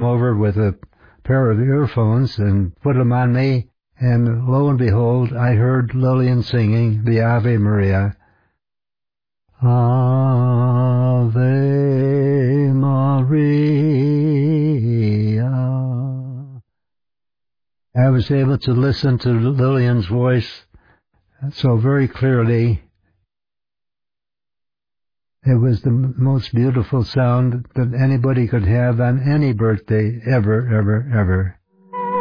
over with a pair of earphones and put them on me, and lo and behold, I heard Lillian singing the Ave Maria. Ave Maria. I was able to listen to Lillian's voice so very clearly. It was the most beautiful sound that anybody could have on any birthday, ever, ever, ever.